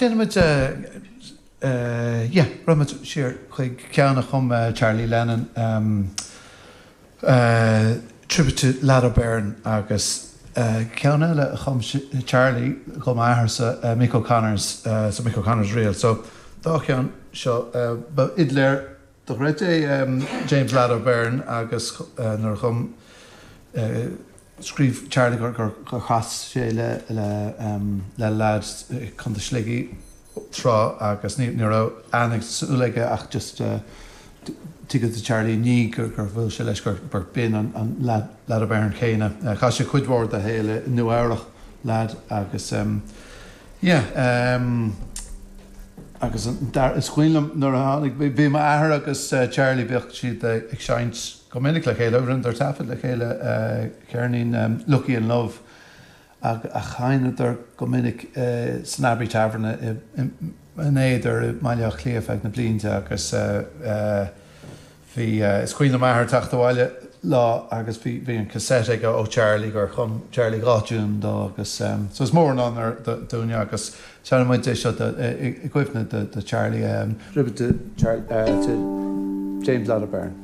déanaid ruid siar chuig ceanna chum Charlie Lennon tribute to Lad O'Byrne agus ceanna le chum Charlie chum áthar sa Mick O'Connor's réal. So dá ceann seo idléir do réid James Lad O'Byrne agus nar chum scríb Charlie gur chas sé le lad chun de sligi trá agus ní ra annig úlaige ach just tuigad Charlie ní gur bhfuil sé leis gur bin an Lad O'Byrne chéine. Cha sé chuidhór a héile nuairach lad agus agus is chuilm nar hánig bhí mar ahar agus Charlie beocht siad ag seint go minic le chéile rund ar tafod le chéile cearnín Lucky in Love a chaine ar go minic Snabby Tavern in éidir maileach cléomh ag na blianta agus bhí is chuoine maithar taachtaháile lá agus bhí an cassette ag ó Charlie gur chun Charlie gáitiún dá agus so is mór ná ar dúine agus seanna muinte seo i gcuimhne de Charlie ribbe to James Lad O'Byrne.